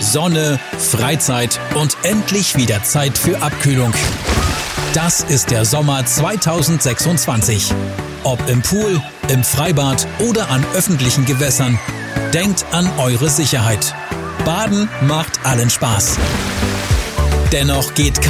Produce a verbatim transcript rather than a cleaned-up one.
Sonne, Freizeit und endlich wieder Zeit für Abkühlung. Das ist der Sommer zweitausendsechsundzwanzig. Ob im Pool, im Freibad oder an öffentlichen Gewässern, denkt an eure Sicherheit. Baden macht allen Spaß. Dennoch geht